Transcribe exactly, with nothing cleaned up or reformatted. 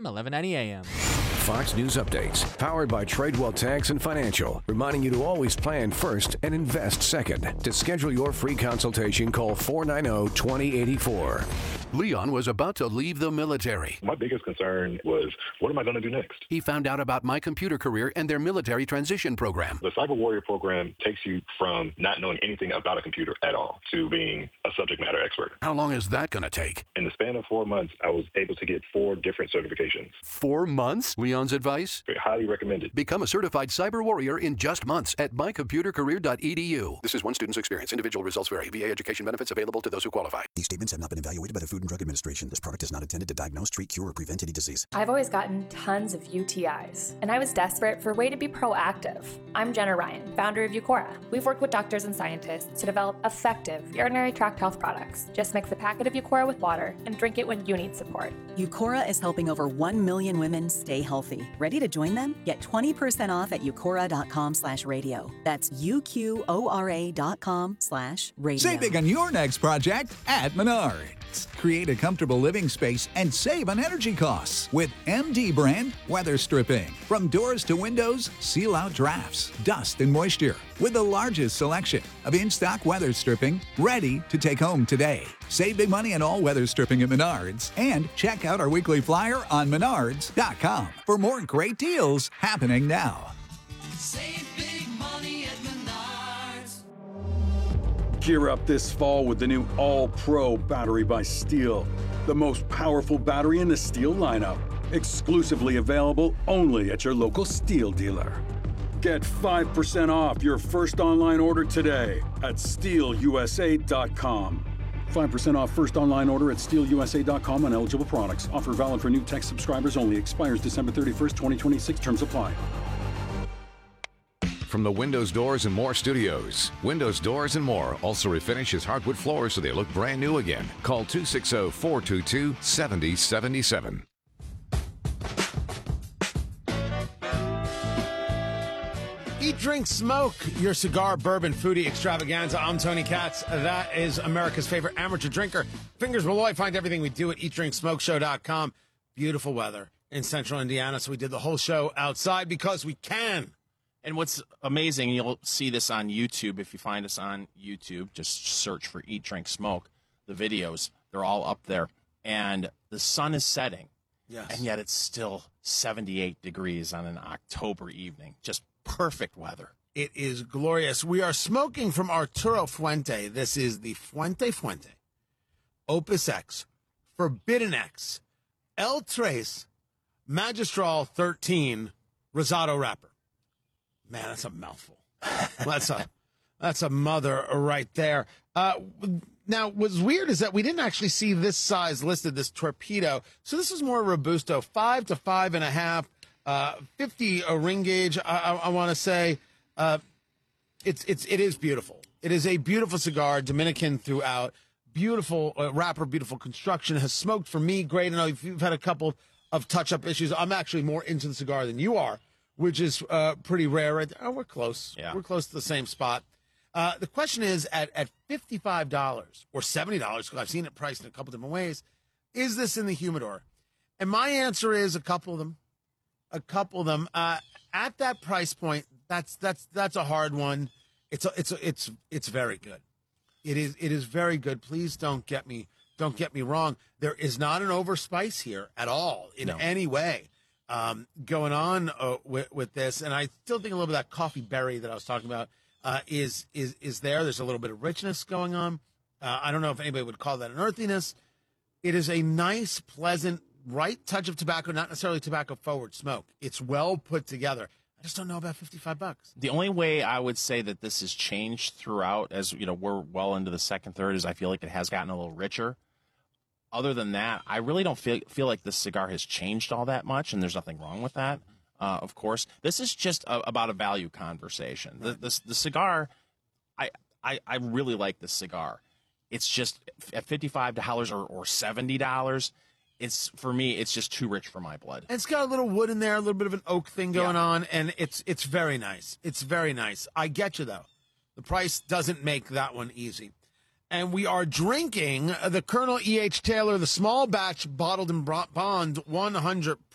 eleven ninety A M. Fox News Updates, powered by Tradewell Tax and Financial, reminding you to always plan first and invest second. To schedule your free consultation, call four nine zero, two zero eight four. Leon was about to leave the military. My biggest concern was, what am I going to do next? He found out about My Computer Career and their military transition program. The Cyber Warrior program takes you from not knowing anything about a computer at all to being a subject matter expert. How long is that going to take? In the span of four months, I was able to get four different certifications. Four months? Leon's advice? Highly recommended. Become a certified cyber warrior in just months at my computer career dot e d u. This is one student's experience. Individual results vary. V A education benefits available to those who qualify. These statements have not been evaluated by the Food and Drug Administration. This product is not intended to diagnose, treat, cure, or prevent any disease. I've always gotten tons of U T Is, and I was desperate for a way to be proactive. I'm Jenna Ryan, founder of Eucora. We've worked with doctors and scientists to develop effective urinary tract health products. Just mix a packet of Eucora with water and drink it when you need support. Eucora is helping over one million women stay healthy. Ready to join them? Get twenty percent off at eucora dot com slash radio. That's U Q O R A dot com slash radio. Save big on your next project at Menards. Create a comfortable living space and save on energy costs with M D brand weather stripping. From doors to windows, seal out drafts, dust, and moisture. With the largest selection of in-stock weather stripping ready to take home today. Save big money on all weather stripping at Menards and check out our weekly flyer on menards dot com for more great deals happening now. Save big money at Menards. Gear up this fall with the new All-Pro battery by Steel. The most powerful battery in the Steel lineup. Exclusively available only at your local Steel dealer. Get five percent off your first online order today at steel u s a dot com. five percent off first online order at steel u s a dot com on eligible products. Offer valid for new tech subscribers only. Expires December thirty-first, twenty twenty-six. Terms apply. From the Windows Doors and More Studios, Windows Doors and More also refinishes hardwood floors so they look brand new again. Call two six zero, four two two, seven zero seven seven. Eat, drink, smoke, your cigar, bourbon, foodie extravaganza. I'm Tony Katz. That is America's favorite amateur drinker. Fingers Malloy. Find everything we do at eat drink smoke show dot com. Beautiful weather in central Indiana, so we did the whole show outside because we can. And what's amazing, you'll see this on YouTube. If you find us on YouTube, just search for Eat, Drink, Smoke. The videos, they're all up there. And the sun is setting. Yes. And yet it's still seventy-eight degrees on an October evening. Just perfect weather. It is glorious. We are smoking from Arturo Fuente. This is the Fuente Fuente, Opus X, Forbidden X, El Tres, Magistral thirteen, Rosado wrapper. Man, that's a mouthful. That's a that's a mother right there. Uh, now, what's weird is that we didn't actually see this size listed, this torpedo. So this is more Robusto, five to five and a half. Uh, fifty a ring gauge. I, I, I want to say, uh, it's it's it is beautiful. It is a beautiful cigar, Dominican throughout. Beautiful uh, wrapper, beautiful construction. Has smoked for me great. I know if you've had a couple of touch-up issues. I'm actually more into the cigar than you are, which is uh, pretty rare. Right there. Oh, we're close. Yeah. We're close to the same spot. Uh, the question is, at at fifty-five dollars or seventy dollars, because I've seen it priced in a couple different ways, is this in the humidor? And my answer is a couple of them. A couple of them uh, at that price point. That's that's that's a hard one. It's a, it's a, it's it's very good. It is it is very good. Please don't get me don't get me wrong. There is not an overspice here at all in No. any way um, going on uh, with with this. And I still think a little bit of that coffee berry that I was talking about uh, is is is there. There's a little bit of richness going on. Uh, I don't know if anybody would call that an earthiness. It is a nice, pleasant, right touch of tobacco, not necessarily tobacco forward smoke. It's well put together. I just don't know about fifty-five bucks. The only way I would say that this has changed throughout, as you know, we're well into the second third, is I feel like it has gotten a little richer. Other than that, I really don't feel feel like this cigar has changed all that much, and there's nothing wrong with that. Uh, of course, this is just a, about a value conversation. The, the the cigar, I, I I really like this cigar. It's just at fifty-five dollars or or seventy dollars. It's for me, it's just too rich for my blood. And it's got a little wood in there, a little bit of an oak thing going Yeah. on, and it's it's very nice. It's very nice. I get you, though. The price doesn't make that one easy. And we are drinking the Colonel E H. Taylor, the small batch bottled in bro- bond one hundred